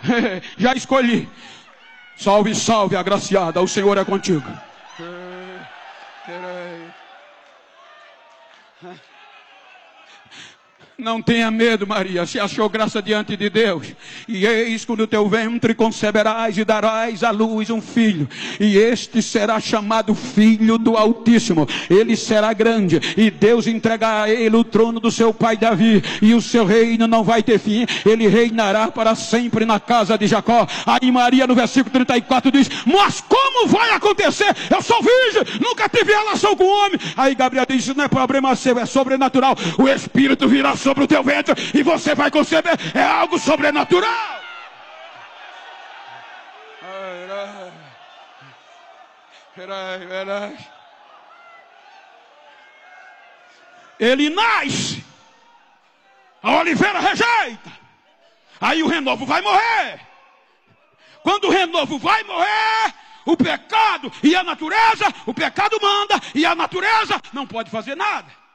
Já escolhi. Salve, salve, agraciada, o Senhor é contigo. Não tenha medo, Maria, se achou graça diante de Deus. E eis que no teu ventre conceberás e darás à luz um filho. E este será chamado Filho do Altíssimo. Ele será grande e Deus entregará a ele o trono do seu pai Davi. E o seu reino não vai ter fim. Ele reinará para sempre na casa de Jacó. Aí Maria no versículo 34 diz: mas como vai acontecer? Eu sou virgem, nunca tive relação com homem. Aí Gabriel diz: isso não é problema seu, é sobrenatural. O Espírito virá sobre o teu ventre e você vai conceber. É algo sobrenatural. Ele nasce, a oliveira rejeita, aí o renovo vai morrer. Quando o renovo vai morrer, o pecado e a natureza, o pecado manda e a natureza não pode fazer nada.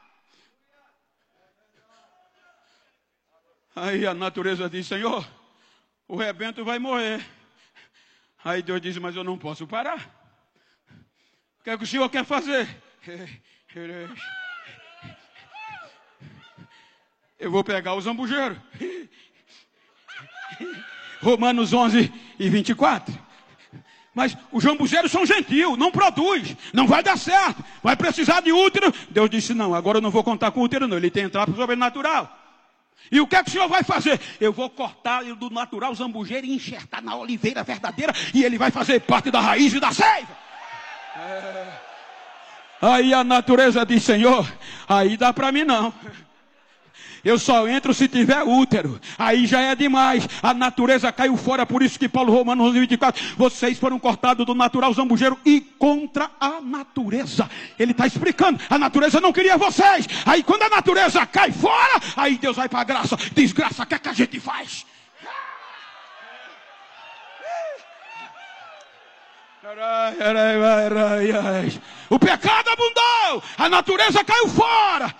Aí a natureza diz: Senhor, o rebento vai morrer. Aí Deus diz: mas eu não posso parar. O que é que o Senhor quer fazer? Eu vou pegar o zambujeiro. Romanos 11 e 24. Mas os zambujeiros são gentios, não produz, não vai dar certo, vai precisar de útero. Deus disse: não, agora eu não vou contar com o útero não, ele tem que entrar para o sobrenatural. E o que é que o Senhor vai fazer? Eu vou cortar do natural zambujeiro e enxertar na oliveira verdadeira. E ele vai fazer parte da raiz e da seiva. Aí a natureza diz: Senhor, aí dá para mim não. Eu só entro se tiver útero. Aí já é demais. A natureza caiu fora. Por isso que Paulo, Romanos 11, 24, vocês foram cortados do natural zambujeiro e contra a natureza. Ele está explicando. A natureza não queria vocês. Aí quando a natureza cai fora, aí Deus vai para a graça. Desgraça, o que é que a gente faz? O pecado abundou. A natureza caiu fora.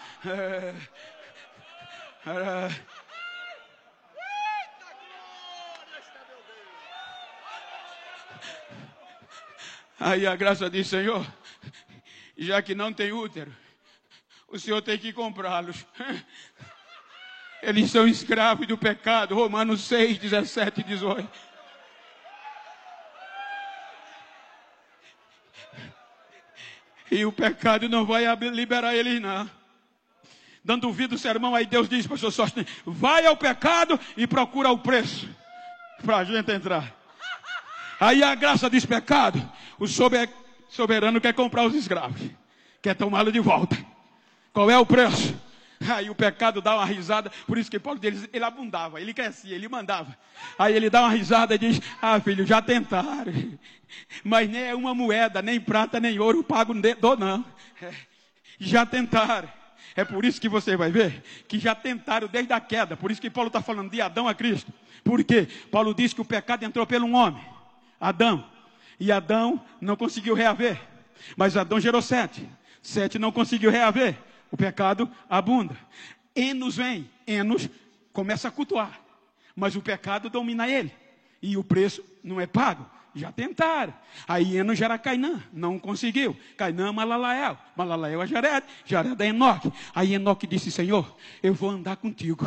Aí a graça diz: Senhor, já que não tem útero, o Senhor tem que comprá-los. Eles são escravos do pecado. Romanos 6, 17 e 18. E o pecado não vai liberar eles não. Dando ouvido ao sermão, aí Deus diz: pastor Sóstenes, vai ao pecado e procura o preço para a gente entrar. Aí a graça diz: pecado, o soberano quer comprar os escravos, quer tomá-lo de volta. Qual é o preço? Aí o pecado dá uma risada. Por isso que Paulo diz: ele abundava, ele crescia, ele mandava. Aí ele dá uma risada e diz: ah, filho, já tentaram, mas nem é uma moeda, nem prata, nem ouro pago dou não. Já tentaram. É por isso que você vai ver que já tentaram desde a queda. Por isso que Paulo está falando de Adão a Cristo. Por quê? Paulo diz que o pecado entrou pelo um homem, Adão. E Adão não conseguiu reaver. Mas Adão gerou Sete. Sete não conseguiu reaver. O pecado abunda. Enos vem. Enos começa a cultuar. Mas o pecado domina ele. E o preço não é pago. Já tentaram. Aí Enos gera Cainã, não conseguiu. Cainã, Malalael. Malalael é Jared. Jared é Enoque. Aí Enoque disse: Senhor, eu vou andar contigo.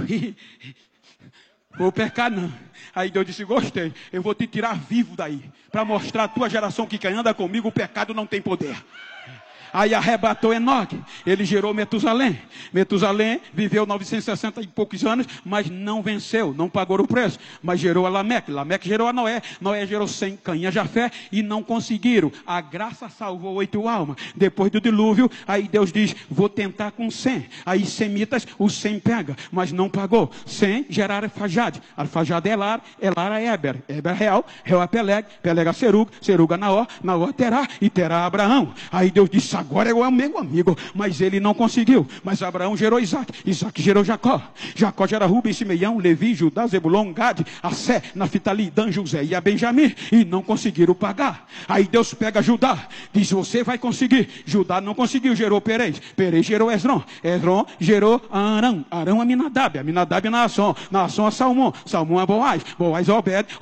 Vou pecar não. Aí Deus disse: gostei. Eu vou te tirar vivo daí. Para mostrar à tua geração que quem anda comigo, o pecado não tem poder. Aí arrebatou Enoque, ele gerou Metusalém. Metusalém viveu 960 e poucos anos, mas não venceu, não pagou o preço. Mas gerou a Lameque, Lameque gerou a Noé, Noé gerou Sem, Cã, Jafé, e não conseguiram. A graça salvou 8 almas. Depois do dilúvio, aí Deus diz: vou tentar com Sem. Aí semitas, o Sem pega, mas não pagou. Sem gerar Arfajade, Arfajade é Elar, Elar é Eber, Eber é Real, Real é Peleg, Peleg é Serug, Serug é Naor, Naor é Terá, e Terá é Abraão. Aí Deus disse: agora é o meu amigo, mas ele não conseguiu. Mas Abraão gerou Isaac, Isaac gerou Jacó, Jacó gera Rubem, Simeão, Levi, Judá, Zebulon, Gade, Assé, Naftali, Dan, José e a Benjamim, e não conseguiram pagar. Aí Deus pega Judá, diz: você vai conseguir. Judá não conseguiu, gerou Perez, Perez gerou Esrom, Esrom gerou Arão, Arão a Aminadab, Aminadab a Naasson, Naasson a Salmão, Salmão a Boaz, Boaz a Obed,